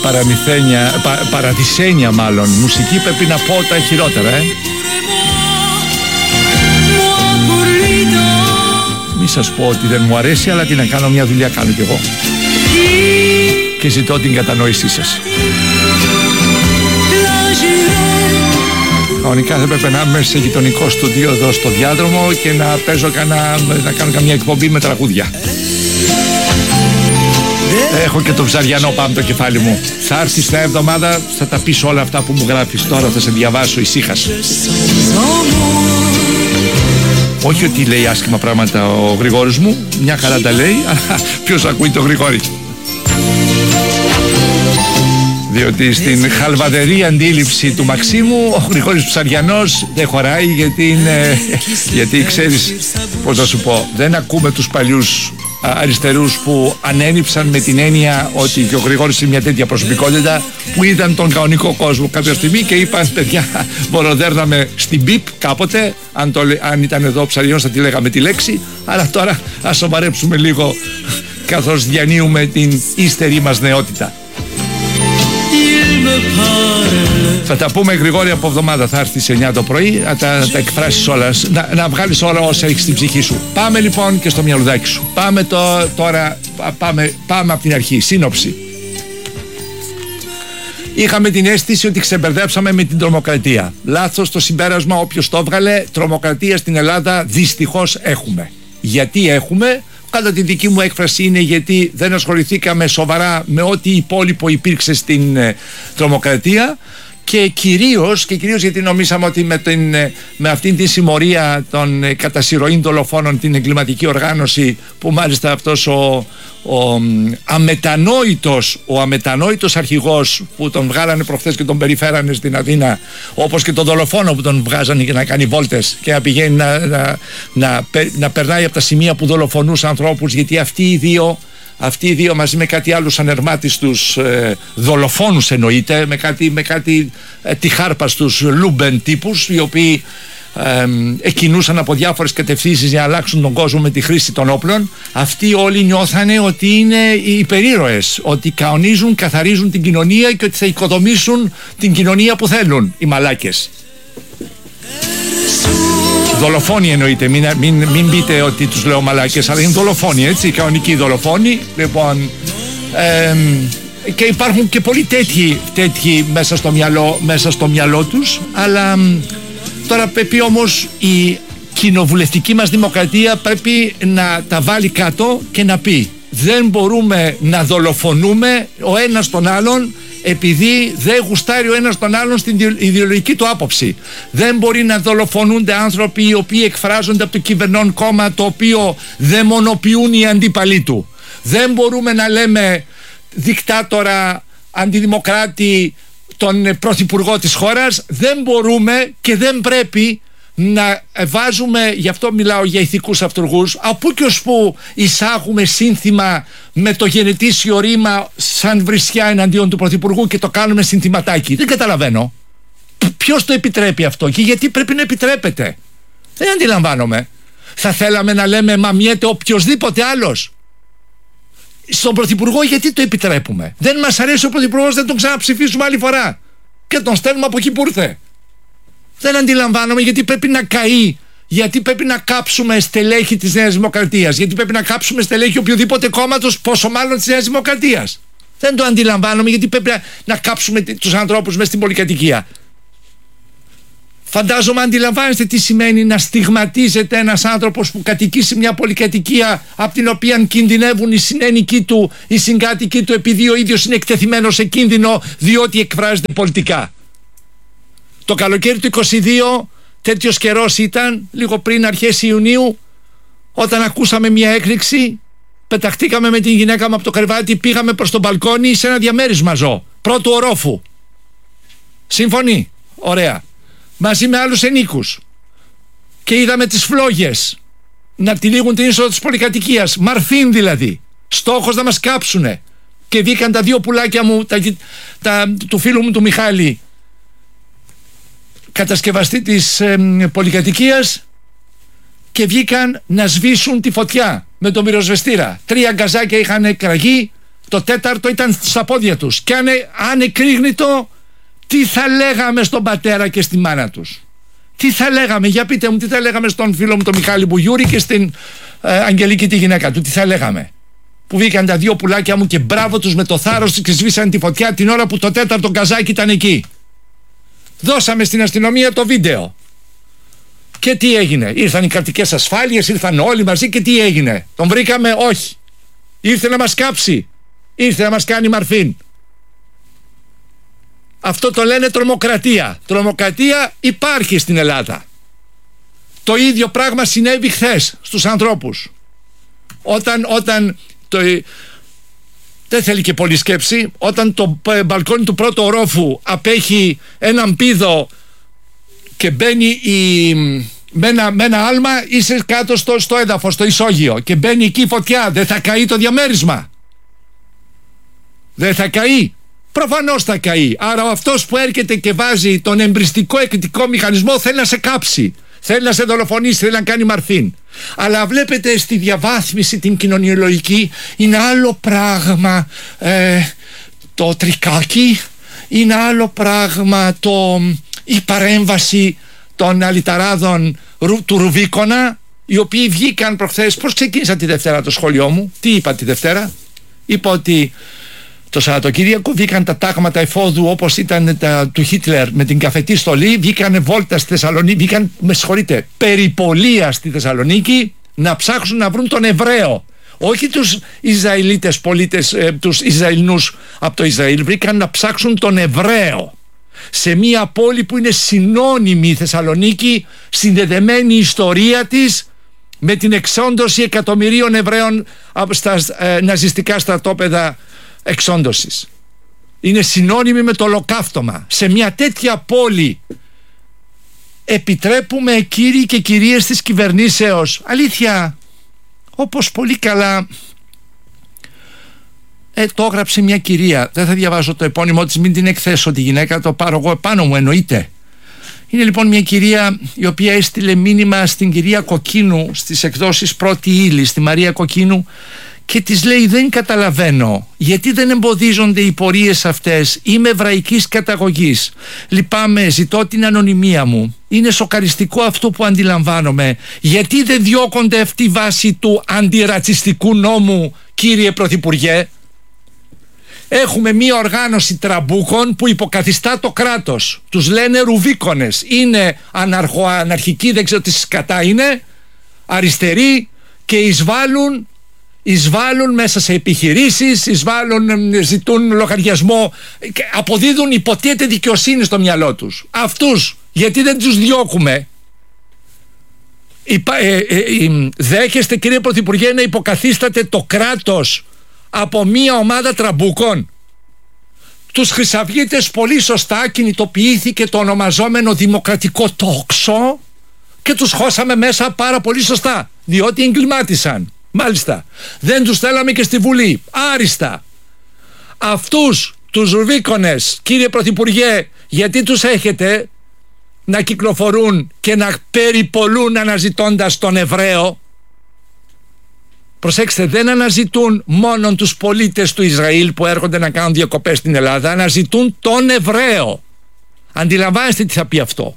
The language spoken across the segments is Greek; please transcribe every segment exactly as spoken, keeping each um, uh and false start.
παραμυθένια, πα, παραδεισένια μάλλον μουσική, πρέπει να πω τα χειρότερα, ε. Μη σας πω ότι δεν μου αρέσει, αλλά τι να κάνω, μια δουλειά κάνω κι εγώ. Και ζητώ την κατανόησή σας. Κανονικά θα έπρεπε να είμαι σε γειτονικό στούντιο εδώ στο διάδρομο και να παίζω κανά, να κάνω καμιά εκπομπή με τραγούδια. Έχω και το ψαριανό πάνω το κεφάλι μου. Θα έρθεις την εβδομάδα, θα τα πεις όλα αυτά που μου γράφεις. Τώρα θα σε διαβάσω, ησύχασε. Όχι ότι λέει άσχημα πράγματα ο Γρηγόρης μου, μια χαρά τα λέει, αλλά ποιος ακούει το Γρηγόρη. Διότι στην χαλβαδερή αντίληψη του Μαξίμου ο Γρηγόρης Ψαριανός δεν χωράει, γιατί είναι, γιατί ξέρεις πώς να σου πω, δεν ακούμε τους παλιούς αριστερούς που ανένυψαν με την έννοια ότι και ο Γρηγόρης είναι μια τέτοια προσωπικότητα, που είδαν τον κανονικό κόσμο κάποια στιγμή και είπαν, παιδιά, βολοδέρναμε στην πιπ κάποτε, αν, το, αν ήταν εδώ ο Ψαριανός θα τη λέγαμε τη λέξη, αλλά τώρα ας σοβαρέψουμε λίγο καθώς διανύουμε την ύστερη μας νεότητα. Θα τα πούμε, Γρηγόρη, από εβδομάδα. Θα έρθεις εννιά το πρωί, να τα, τα εκφράσεις όλα, να, να βγάλεις όλα όσα έχεις στην ψυχή σου. Πάμε λοιπόν και στο μυαλουδάκι σου. Πάμε το, τώρα, πάμε, πάμε από την αρχή. Σύνοψη. Είχαμε την αίσθηση ότι ξεμπερδέψαμε με την τρομοκρατία. Λάθος το συμπέρασμα, όποιος το έβγαλε. Τρομοκρατία στην Ελλάδα δυστυχώς έχουμε. Γιατί έχουμε? Κατά τη δική μου έκφραση είναι γιατί δεν ασχοληθήκαμε σοβαρά με ό,τι υπόλοιπο υπήρξε στην ε, τρομοκρατία, και κυρίως, και κυρίως γιατί νομίσαμε ότι με, την, ε, με αυτήν τη συμμορία των ε, κατά συρροήν δολοφόνων, την εγκληματική οργάνωση, που μάλιστα αυτός ο, ο, αμετανόητος, ο αμετανόητος αρχηγός που τον βγάλανε προχθές και τον περιφέρανε στην Αθήνα, όπως και τον δολοφόνο που τον βγάζανε για να κάνει βόλτες και να πηγαίνει να, να, να, να περνάει από τα σημεία που δολοφονούσε ανθρώπους, γιατί αυτοί οι δύο Αυτοί οι δύο μαζί με κάτι άλλους ανερμάτιστους ε, δολοφόνους, εννοείται, με κάτι, με κάτι ε, τυχάρπαστους λούμπεν τύπους, οι οποίοι ε, εκκινούσαν από διάφορες κατευθύνσεις για να αλλάξουν τον κόσμο με τη χρήση των όπλων. Αυτοί όλοι νιώθανε ότι είναι οι υπερήρωες, ότι καονίζουν, καθαρίζουν την κοινωνία και ότι θα οικοδομήσουν την κοινωνία που θέλουν οι μαλάκες. Δολοφόνοι εννοείται, μην, μην, μην πείτε ότι τους λέω μαλάκες, αλλά είναι δολοφόνοι, έτσι, κανονικοί δολοφόνοι. Λοιπόν, ε, και υπάρχουν και πολλοί τέτοιοι, τέτοιοι μέσα, στο μυαλό, μέσα στο μυαλό τους, αλλά τώρα πρέπει όμως η κοινοβουλευτική μας δημοκρατία πρέπει να τα βάλει κάτω και να πει, δεν μπορούμε να δολοφονούμε ο ένας τον άλλον επειδή δεν γουστάρει ο ένας τον άλλον στην ιδεολογική του άποψη. Δεν μπορεί να δολοφονούνται άνθρωποι οι οποίοι εκφράζονται από το κυβερνών κόμμα, το οποίο δαιμονοποιούν οι αντίπαλοι του. Δεν μπορούμε να λέμε δικτάτορα, αντιδημοκράτη, τον πρωθυπουργό της χώρας. Δεν μπορούμε και δεν πρέπει να βάζουμε, γι' αυτό μιλάω για ηθικούς αυτούργους, από και ως που εισάγουμε σύνθημα με το γενετήσιο ρήμα σαν βρισιά εναντίον του πρωθυπουργού και το κάνουμε συνθηματάκι. Δεν καταλαβαίνω ποιος το επιτρέπει αυτό και γιατί πρέπει να επιτρέπεται. Δεν αντιλαμβάνομαι. Θα θέλαμε να λέμε μαμιέται οποιοσδήποτε άλλος. Στον πρωθυπουργό γιατί το επιτρέπουμε? Δεν μας αρέσει ο πρωθυπουργός, δεν τον ξαναψηφίσουμε άλλη φορά και τον στέλνουμε από εκεί που ήρθε. Δεν αντιλαμβάνομαι γιατί πρέπει να καεί, γιατί πρέπει να κάψουμε στελέχη της Νέας Δημοκρατίας, γιατί πρέπει να κάψουμε στελέχη οποιοδήποτε κόμματος, πόσο μάλλον της Νέας Δημοκρατίας. Δεν το αντιλαμβάνομαι γιατί πρέπει να, να κάψουμε τους ανθρώπους μες στην πολυκατοικία. Φαντάζομαι αντιλαμβάνεστε τι σημαίνει να στιγματίζεται ένας άνθρωπος που κατοικεί σε μια πολυκατοικία από την οποία κινδυνεύουν οι συνένικοι του, οι συγκάτοικοι του, επειδή ο ίδιος είναι εκτεθειμένος σε κίνδυνο διότι εκφράζεται πολιτικά. Το καλοκαίρι του είκοσι δύο τέτοιος καιρός ήταν, λίγο πριν αρχές Ιουνίου, όταν ακούσαμε μια έκρηξη, πεταχτήκαμε με την γυναίκα μου από το κρεβάτι, πήγαμε προς το μπαλκόνι σε ένα διαμέρισμα ζω, πρώτου ορόφου. Συμφωνεί, ωραία. Μαζί με άλλους ενίκους. Και είδαμε τις φλόγες να τυλίγουν την είσοδο της πολυκατοικίας, μαρφίν δηλαδή, στόχος να μας κάψουνε. Και βγήκαν τα δύο πουλάκια μου, τα, τα, του φίλου μου του Μιχάλη, κατασκευαστή της ε, πολυκατοικίας, και βγήκαν να σβήσουν τη φωτιά με τον πυροσβεστήρα. Τρία γκαζάκια είχαν κραγεί, το τέταρτο ήταν στα πόδια τους. Και αν, αν εκρήγνητο, τι θα λέγαμε στον πατέρα και στη μάνα τους? Τι θα λέγαμε, για πείτε μου, τι θα λέγαμε στον φίλο μου τον Μιχάλη Μπουγιούρη και στην ε, Αγγελική τη γυναίκα του? Τι θα λέγαμε? Που βγήκαν τα δύο πουλάκια μου και μπράβο τους με το θάρρος και σβήσαν τη φωτιά την ώρα που το τέταρτο καζάκι ήταν εκεί. Δώσαμε στην αστυνομία το βίντεο. Και τι έγινε? Ήρθαν οι κρατικές ασφάλειες, ήρθαν όλοι μαζί και τι έγινε? Τον βρήκαμε? Όχι. Ήρθε να μας κάψει. Ήρθε να μας κάνει μαρφίν. Αυτό το λένε τρομοκρατία. Τρομοκρατία υπάρχει στην Ελλάδα. Το ίδιο πράγμα συνέβη χθες στους ανθρώπους. Όταν, όταν το, δεν θέλει και πολλή σκέψη, όταν το μπαλκόνι του πρώτου ορόφου απέχει έναν πήδο και μπαίνει η, με, ένα, με ένα άλμα, είσαι κάτω στο, στο έδαφος, στο ισόγειο, και μπαίνει εκεί η φωτιά, δεν θα καεί το διαμέρισμα? Δεν θα καεί? Προφανώς θα καεί. Άρα αυτός που έρχεται και βάζει τον εμπριστικό εκρητικό μηχανισμό θέλει να σε κάψει, θέλει να σε δολοφονήσει, θέλει να κάνει μαρφίν. Αλλά βλέπετε, στη διαβάθμιση την κοινωνιολογική είναι άλλο πράγμα ε, το τρικάκι, είναι άλλο πράγμα το, η παρέμβαση των αλυταράδων του Ρουβίκονα, οι οποίοι βγήκαν προχθές. Πώς ξεκίνησα τη Δευτέρα το σχολείο μου? Τι είπα τη Δευτέρα? Είπα ότι το Σαββατοκύριακο βγήκαν τα τάγματα εφόδου, όπως ήταν τα του Χίτλερ με την καφετή στολή, βγήκαν βόλτα στη Θεσσαλονίκη, βγήκαν, με συγχωρείτε, περιπολία στη Θεσσαλονίκη να ψάξουν να βρουν τον Εβραίο. Όχι τους Ισραηλίτες πολίτες, ε, τους Ισραηλινούς από το Ισραήλ, βρήκαν να ψάξουν τον Εβραίο. Σε μια πόλη που είναι συνώνυμη η Θεσσαλονίκη, συνδεδεμένη η ιστορία της με την εξόντωση εκατομμυρίων Εβραίων στα ε, ναζιστικά στρατόπεδα εξόντωσης. Είναι συνώνυμη με το ολοκαύτωμα. Σε μια τέτοια πόλη επιτρέπουμε, κύριοι και κυρίες της κυβερνήσεως, αλήθεια, όπως πολύ καλά ε, το έγραψε μια κυρία, δεν θα διαβάσω το επώνυμό της, μην την εκθέσω τη γυναίκα, το πάρω εγώ επάνω μου, εννοείται. Είναι λοιπόν μια κυρία η οποία έστειλε μήνυμα στην κυρία Κοκκίνου στις εκδόσεις Πρώτη Ύλη, στη Μαρία Κοκκίνου, και της λέει: δεν καταλαβαίνω γιατί δεν εμποδίζονται οι πορείες αυτές, είμαι εβραϊκής καταγωγής, λυπάμαι, ζητώ την ανωνυμία μου, είναι σοκαριστικό αυτό που αντιλαμβάνομαι, γιατί δεν διώκονται αυτή βάση του αντιρατσιστικού νόμου, κύριε Πρωθυπουργέ? Έχουμε μία οργάνωση τραμπούκων που υποκαθιστά το κράτος, τους λένε Ρουβίκονες, είναι αναρχοαναρχικοί, δεν ξέρω τι σκατά είναι, αριστεροί, και εισβάλλουν εισβάλλουν μέσα σε επιχειρήσεις, εισβάλλουν, ζητούν λογαριασμό, αποδίδουν υποτίθεται δικαιοσύνη στο μυαλό τους. Αυτούς γιατί δεν τους διώκουμε? Υπα, ε, ε, ε, δέχεστε, κύριε Πρωθυπουργέ, να υποκαθίσταται το κράτος από μία ομάδα τραμπούκων? Τους χρυσαυγίτες πολύ σωστά κινητοποιήθηκε το ονομαζόμενο δημοκρατικό τόξο και τους χώσαμε μέσα πάρα πολύ σωστά, διότι εγκλημάτισαν. Μάλιστα, δεν τους θέλαμε και στη Βουλή, άριστα. Αυτούς τους Ρουβίκονες, κύριε Πρωθυπουργέ, γιατί τους έχετε να κυκλοφορούν και να περιπολούν αναζητώντας τον Εβραίο? Προσέξτε, δεν αναζητούν μόνον τους πολίτες του Ισραήλ που έρχονται να κάνουν διακοπές στην Ελλάδα, αναζητούν τον Εβραίο. Αντιλαμβάνεστε τι θα πει αυτό?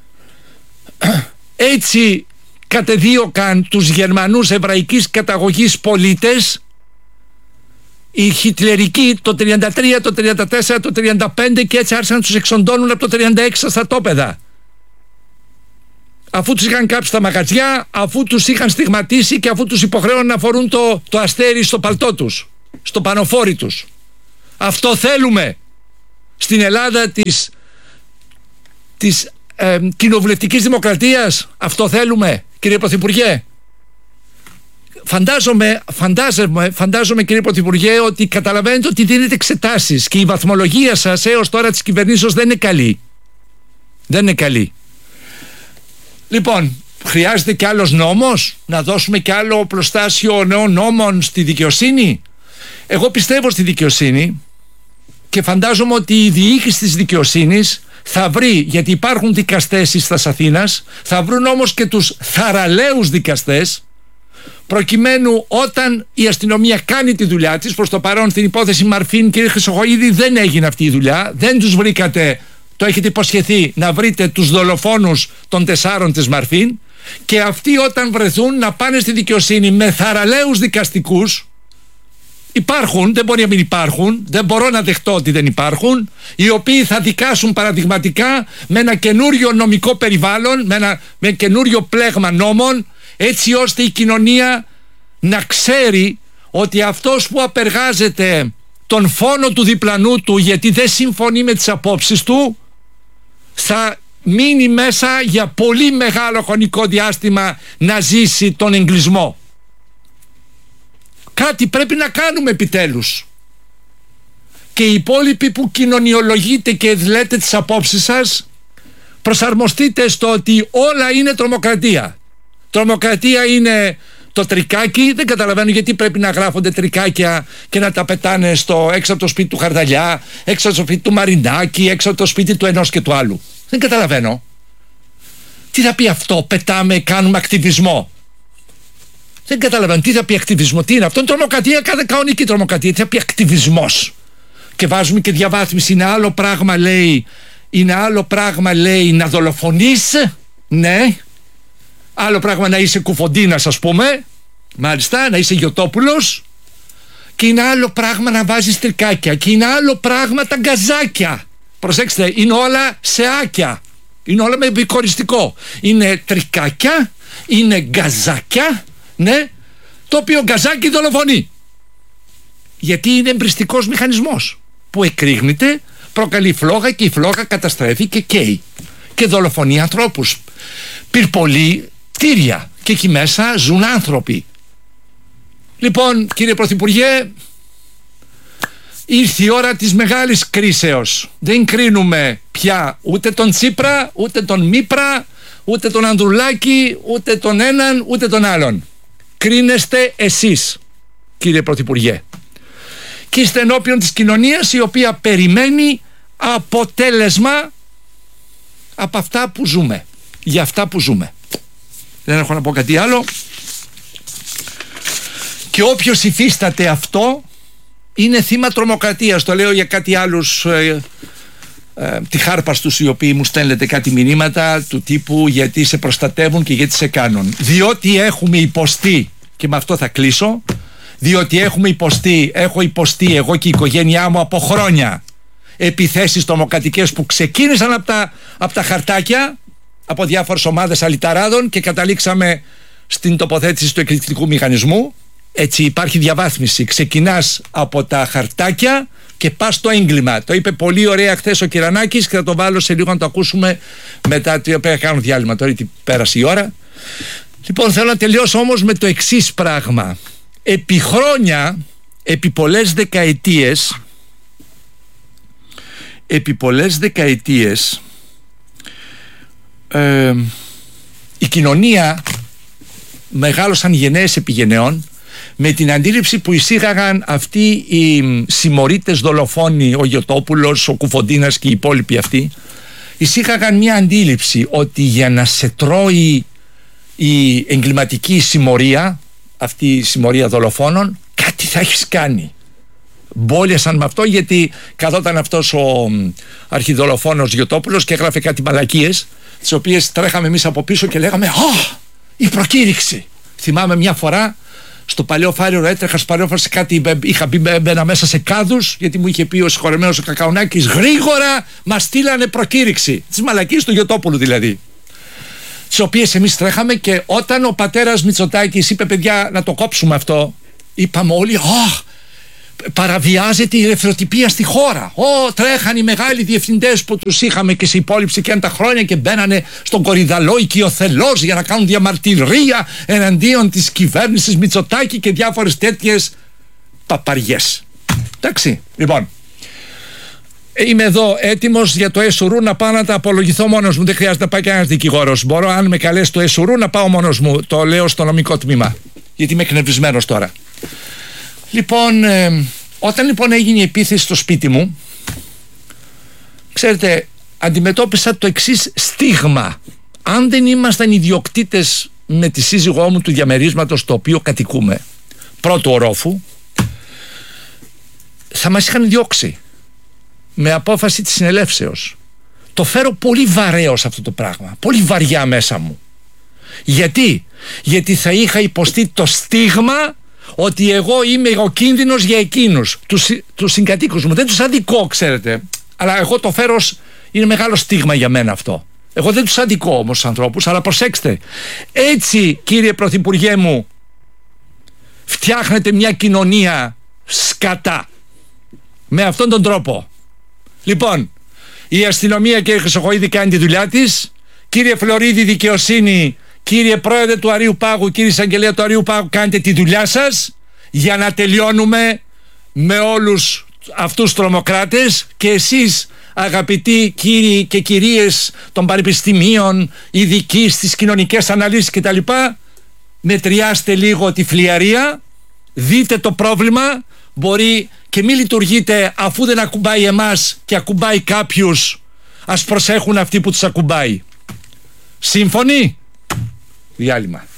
Έτσι κατεδίωκαν τους Γερμανούς εβραϊκής καταγωγής πολίτες οι χιτλερικοί το τριάντα τρία, το τριάντα τέσσερα, το τριάντα πέντε, και έτσι άρχισαν να τους εξοντώνουν από το τριάντα έξι στα στρατόπεδα. Αφού τους είχαν κάψει τα μαγαζιά, αφού τους είχαν στιγματίσει και αφού τους υποχρέωναν να φορούν το, το αστέρι στο παλτό τους, στο πανοφόρι τους. Αυτό θέλουμε στην Ελλάδα της, της ε, κοινοβουλευτικής δημοκρατίας? Αυτό θέλουμε, κύριε Πρωθυπουργέ? Φαντάζομαι, φαντάζομαι, φαντάζομαι κύριε Πρωθυπουργέ, ότι καταλαβαίνετε ότι δίνετε εξετάσεις και η βαθμολογία σας έως τώρα της κυβερνήσεως δεν είναι καλή. Δεν είναι καλή. Λοιπόν, χρειάζεται κι άλλος νόμος? Να δώσουμε κι άλλο προστάσιο νέων νόμων στη δικαιοσύνη? Εγώ πιστεύω στη δικαιοσύνη και φαντάζομαι ότι η διοίκηση της δικαιοσύνης θα βρει, γιατί υπάρχουν δικαστές εις της Αθήνας, θα βρουν όμως και τους θαραλέους δικαστές προκειμένου όταν η αστυνομία κάνει τη δουλειά της, προς το παρόν στην υπόθεση Μαρφίν, κύριε Χρυσοχοΐδη, δεν έγινε αυτή η δουλειά, δεν τους βρήκατε, το έχετε υποσχεθεί να βρείτε τους δολοφόνους των τεσσάρων της Μαρφίν, και αυτοί όταν βρεθούν να πάνε στη δικαιοσύνη με θαραλέους δικαστικούς. Υπάρχουν, δεν μπορεί να μην υπάρχουν, δεν μπορώ να δεχτώ ότι δεν υπάρχουν, οι οποίοι θα δικάσουν παραδειγματικά με ένα καινούριο νομικό περιβάλλον, με ένα με καινούριο πλέγμα νόμων, έτσι ώστε η κοινωνία να ξέρει ότι αυτός που απεργάζεται τον φόνο του διπλανού του γιατί δεν συμφωνεί με τις απόψεις του, θα μείνει μέσα για πολύ μεγάλο χρονικό διάστημα να ζήσει τον εγκλισμό. Κάτι πρέπει να κάνουμε επιτέλους. Και οι υπόλοιποι που κοινωνιολογείτε και λέτε τις απόψεις σας, προσαρμοστείτε στο ότι όλα είναι τρομοκρατία. Τρομοκρατία είναι το τρικάκι. Δεν καταλαβαίνω γιατί πρέπει να γράφονται τρικάκια και να τα πετάνε στο, έξω από το σπίτι του Χαρδαλιά, έξω από το σπίτι του Μαρινάκη, έξω από το σπίτι του ενός και του άλλου. Δεν καταλαβαίνω. Τι θα πει αυτό, πετάμε, κάνουμε ακτιβισμό? Δεν καταλαβαίνω τι θα πει ακτιβισμό, τι είναι αυτό? Είναι τρομοκρατία, κάθε κανονική τρομοκρατία. Τι θα πει ακτιβισμός? Και βάζουμε και διαβάθμιση. Είναι άλλο πράγμα, λέει, είναι άλλο πράγμα, λέει, να δολοφονείς, ναι. Άλλο πράγμα να είσαι Κουφοντίνας, ας πούμε, μάλιστα, να είσαι Γιωτόπουλος. Και είναι άλλο πράγμα να βάζεις τρικάκια. Και είναι άλλο πράγμα τα γκαζάκια. Προσέξτε, είναι όλα σεάκια. Είναι όλα με επικοριστικό. Είναι τρικάκια, είναι γκαζάκια, ναι, το οποίο γκαζάκι δολοφονεί. Γιατί είναι εμπριστικός μηχανισμός που εκρήγνεται, προκαλεί φλόγα και η φλόγα καταστρέφει και καίει και δολοφονεί ανθρώπους. Πυρπολεί κτίρια και εκεί μέσα ζουν άνθρωποι. Λοιπόν, κύριε Πρωθυπουργέ, ήρθε η ώρα της μεγάλης κρίσεως. Δεν κρίνουμε πια ούτε τον Τσίπρα, ούτε τον Μήπρα, ούτε τον Ανδρουλάκη, ούτε τον έναν, ούτε τον άλλον. Κρίνεστε εσείς, κύριε Πρωθυπουργέ. Και είστε ενώπιον της κοινωνίας, η οποία περιμένει αποτέλεσμα από αυτά που ζούμε. Για αυτά που ζούμε. Δεν έχω να πω κάτι άλλο. Και όποιος υφίσταται αυτό είναι θύμα τρομοκρατίας. Το λέω για κάτι άλλους ε, ε, τυχάρπαστους, οι οποίοι μου στέλνετε κάτι μηνύματα του τύπου γιατί σε προστατεύουν και γιατί σε κάνουν. Διότι έχουμε υποστεί, και με αυτό θα κλείσω, διότι έχουμε υποστεί, έχω υποστεί εγώ και η οικογένειά μου από χρόνια επιθέσεις τρομοκρατικές που ξεκίνησαν από τα, από τα χαρτάκια, από διάφορες ομάδες αλυταράδων και καταλήξαμε στην τοποθέτηση του εκρηκτικού μηχανισμού. Έτσι υπάρχει διαβάθμιση. Ξεκινάς από τα χαρτάκια και πας στο έγκλημα. Το είπε πολύ ωραία χθες ο Κυρανάκης και θα το βάλω σε λίγο να το ακούσουμε μετά, το οποίο κάνω διάλειμμα τώρα, γιατί πέρασε η ώρα. Λοιπόν, θέλω να τελειώσω όμως με το εξής πράγμα. Επί χρόνια, επί πολλές δεκαετίες, επί πολλές δεκαετίες ε, η κοινωνία μεγάλωσαν γενναίες επί γενναιών με την αντίληψη που εισήγαγαν αυτοί οι συμμορίτες δολοφόνοι, ο Γιωτόπουλος, ο Κουφοντίνας και οι υπόλοιποι αυτοί, εισήγαγαν μια αντίληψη ότι για να σε τρώει η εγκληματική συμμορία, αυτή η συμμορία δολοφόνων, κάτι θα έχεις κάνει. Μπόλιασαν με αυτό, γιατί καθόταν αυτός ο αρχιδολοφόνος Γιωτόπουλος και έγραφε κάτι μαλακίες, τις οποίες τρέχαμε εμείς από πίσω και λέγαμε «Α, η προκήρυξη». Θυμάμαι μια φορά στο παλαιό Φάριρο, έτρεχα στο παλαιό Φάριρο σε κάτι, είχα μπει μπαίνα μέσα σε κάδους, γιατί μου είχε πει ο συγχωρεμένος ο Κακαουνάκης «Γρήγορα μας στείλανε προκήρυξη». Τις μαλακίες του Γιωτόπουλου δηλαδή, τις οποίες εμείς τρέχαμε, και όταν ο πατέρας Μητσοτάκης είπε «Παιδιά, να το κόψουμε αυτό», είπαμε όλοι «Αχ, παραβιάζεται η ελευθεροτυπία στη χώρα». Ω, τρέχαν οι μεγάλοι διευθυντές που τους είχαμε και σε υπόλοιψη και τα χρόνια και μπαίνανε στον Κορυδαλό οικειοθελώς για να κάνουν διαμαρτυρία εναντίον της κυβέρνησης Μητσοτάκη και διάφορες τέτοιες παπαριές. Εντάξει, λοιπόν, είμαι εδώ έτοιμος για το ΕΣΟΡΟΥ να πάω να τα απολογηθώ μόνος μου. Δεν χρειάζεται να πάει κανένας δικηγόρος. Μπορώ, αν με καλέσει το ΕΣΟΡΟΥ, να πάω μόνος μου. Το λέω στο νομικό τμήμα, γιατί είμαι εκνευρισμένος τώρα. Λοιπόν, ε, όταν λοιπόν έγινε η επίθεση στο σπίτι μου, ξέρετε, αντιμετώπισα το εξής στίγμα. Αν δεν ήμασταν ιδιοκτήτες με τη σύζυγό μου του διαμερίσματος το οποίο κατοικούμε, πρώτου ορόφου, θα μας είχαν διώξει με απόφαση της συνελεύσεως. Το φέρω πολύ βαρέω σε αυτό το πράγμα, πολύ βαριά μέσα μου. Γιατί? Γιατί θα είχα υποστεί το στίγμα ότι εγώ είμαι ο κίνδυνος για εκείνους, τους, τους συγκατοίκους μου. Δεν τους αδικώ, ξέρετε, αλλά εγώ το φέρω, είναι μεγάλο στίγμα για μένα αυτό. Εγώ δεν τους αδικώ όμως τους ανθρώπους, αλλά προσέξτε, έτσι κύριε Πρωθυπουργέ μου φτιάχνετε μια κοινωνία σκατά, με αυτόν τον τρόπο. Λοιπόν, η αστυνομία, κύριε Χρυσοχοΐδη, κάνει τη δουλειά της. Κύριε Φλωρίδη, δικαιοσύνη, κύριε Πρόεδρε του Αρείου Πάγου, κύριε Εισαγγελέα του Αρείου Πάγου, κάντε τη δουλειά σας για να τελειώνουμε με όλους αυτούς τους τρομοκράτες. Και εσείς, αγαπητοί κύριοι και κυρίες των πανεπιστημίων, ειδικοί στις κοινωνικές αναλύσεις κτλ., μετριάστε λίγο τη φλιαρία, δείτε το πρόβλημα. Μπορεί και μην λειτουργείτε, αφού δεν ακουμπάει εμάς και ακουμπάει κάποιους, ας προσέχουν αυτοί που τους ακουμπάει. Σύμφωνοι? Διάλειμμα.